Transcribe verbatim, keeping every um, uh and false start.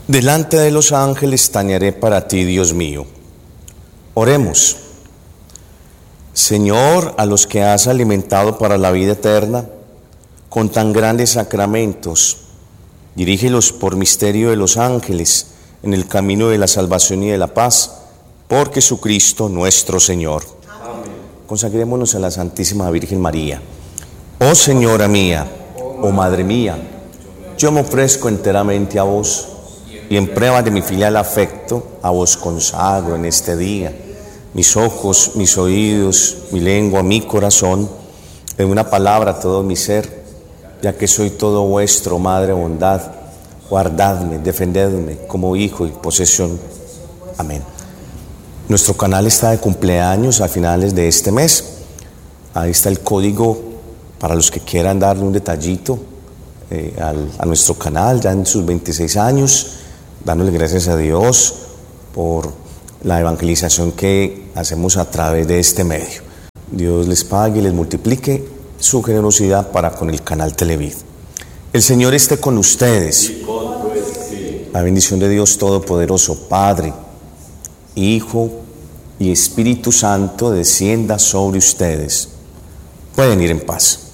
Delante de los ángeles tañeré para ti, Dios mío. Oremos. Señor, a los que has alimentado para la vida eterna con tan grandes sacramentos, dirígelos por misterio de los ángeles en el camino de la salvación y de la paz, por Jesucristo nuestro Señor. Amén. Consagrémonos a la Santísima Virgen María. Oh Señora mía, oh Madre mía, yo me ofrezco enteramente a vos, y en prueba de mi filial afecto, a vos consagro en este día mis ojos, mis oídos, mi lengua, mi corazón, en una palabra todo mi ser, ya que soy todo vuestro, Madre bondad, guardadme, defendedme como hijo y posesión. Amén. Nuestro canal está de cumpleaños a finales de este mes. Ahí está el código para los que quieran darle un detallito eh, al, a nuestro canal, ya en sus veintiséis años, dándole gracias a Dios por la evangelización que hacemos a través de este medio. Dios les pague y les multiplique su generosidad para con el canal Televid. El Señor esté con ustedes. Y con tu espíritu. La bendición de Dios Todopoderoso, Padre, Hijo y Espíritu Santo descienda sobre ustedes. Pueden ir en paz.